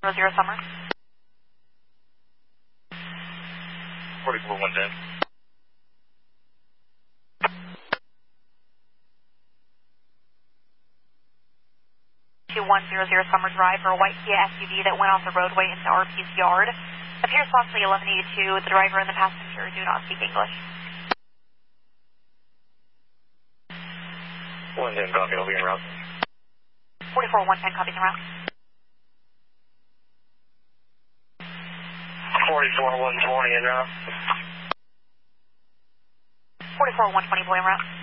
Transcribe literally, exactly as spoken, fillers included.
zero Summer. forty-four one ten. two one zero zero Summer Drive for a white Kia S U V that went off the roadway into R P's yard. Appears approximately eleven eighty-two. The driver and the passenger do not speak English. one ten, copy, I'll be en route. forty-four one ten, copies en route. forty-four one twenty en route. forty-four one twenty, boy en route.